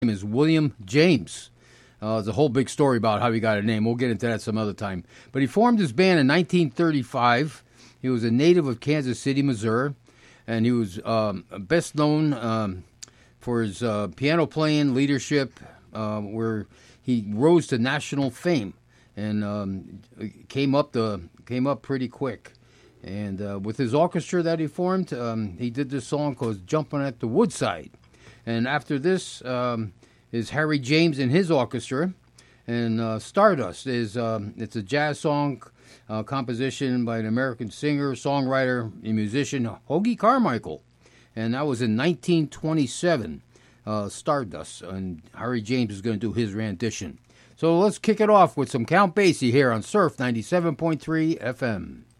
name is William James. There's a whole big story about how he got a name. We'll get into that some other time. But he formed his band in 1935. He was a native of Kansas City, Missouri, and he was best known for his piano playing, leadership, where he rose to national fame and came up pretty quick. And with his orchestra that he formed, he did this song called "Jumping at the Woodside." And after this is Harry James and his orchestra, and "Stardust" is it's a jazz song composition by an American singer, songwriter, and musician, Hoagy Carmichael, and that was in 1927. "Stardust," and Harry James is going to do his rendition. So let's kick it off with some Count Basie here on Surf 97.3 FM.